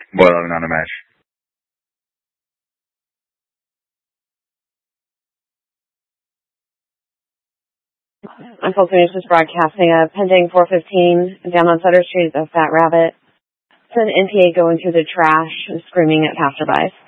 Boiling on a mesh. I'm Fox News is broadcasting a pending 415 down on Sutter Street, a fat rabbit. It's an NPA going through the trash, screaming at passerbys.